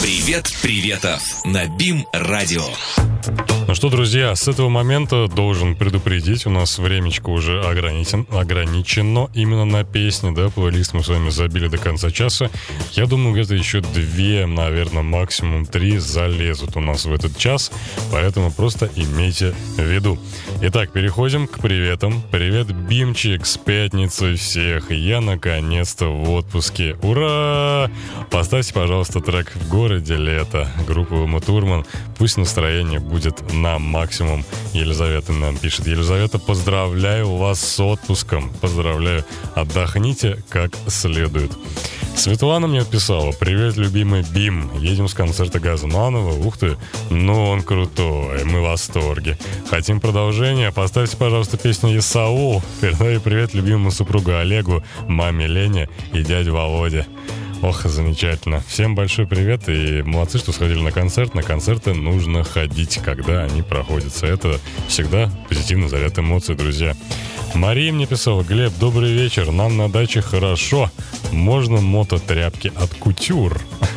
Привет, Приветов на БИМ-радио. Ну что, друзья, с этого момента должен предупредить, у нас времечко уже ограничено именно на песни, да, плейлист мы с вами забили до конца часа. Я думаю, где-то еще 2, наверное, максимум 3 залезут у нас в этот час, поэтому просто имейте в виду. Итак, переходим к приветам. Привет, Бимчик, с пятницей всех, я наконец-то в отпуске. Ура! Поставьте, пожалуйста, трек «В городе лето» группы Ума Турман, пусть настроение будет на максимум. Елизавета нам пишет. Елизавета, поздравляю вас с отпуском. Поздравляю. Отдохните как следует. Светлана мне писала: привет, любимый Бим. Едем с концерта Газманова. Ух ты, ну он крутой. Мы в восторге. Хотим продолжения. Поставьте, пожалуйста, песню «Исаул». Передаю привет любимому супругу Олегу, маме Лене и дяде Володе. Ох, замечательно. Всем большой привет и молодцы, что сходили на концерт. На концерты нужно ходить, когда они проходятся. Это всегда позитивный заряд эмоций, друзья. Мария мне писала: Глеб, добрый вечер. Нам на даче хорошо. Можно мототряпки от Кутюр.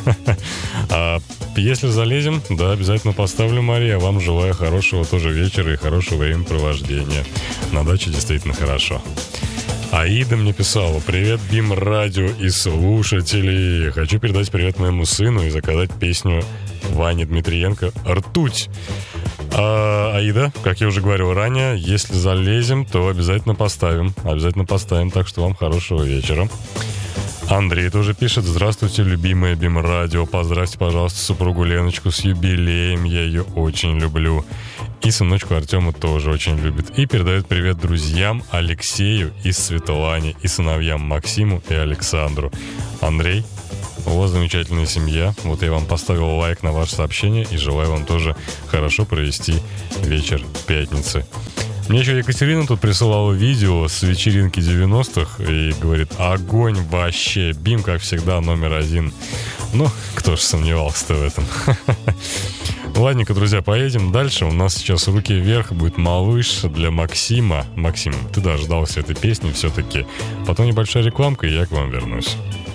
Если залезем, да, обязательно поставлю, Мария. Вам желаю хорошего тоже вечера и хорошего времяпровождения. На даче действительно хорошо. Аида мне писала: привет, БИМ-радио и слушатели. Хочу передать привет моему сыну и заказать песню Вани Дмитриенко «Ртуть». Аида, как я уже говорил ранее, если залезем, то обязательно поставим. Так что вам хорошего вечера. Андрей тоже пишет: здравствуйте, любимое БИМ-радио. Поздравьте, пожалуйста, супругу Леночку с юбилеем. Я ее очень люблю. И сыночку Артему тоже очень любит. И передает привет друзьям Алексею и Светлане, и сыновьям Максиму и Александру. Андрей, у вас замечательная семья. Вот я вам поставил лайк на ваше сообщение и желаю вам тоже хорошо провести вечер пятницы. Мне еще Екатерина тут присылала видео с вечеринки 90-х и говорит: огонь вообще, Бим, как всегда, номер 1. Ну, кто ж сомневался-то в этом. Ладненько, друзья, поедем дальше. У нас сейчас «Руки вверх» будет «Малыш» для Максима. Максим, ты дождался этой песни все-таки. Потом небольшая рекламка, и я к вам вернусь.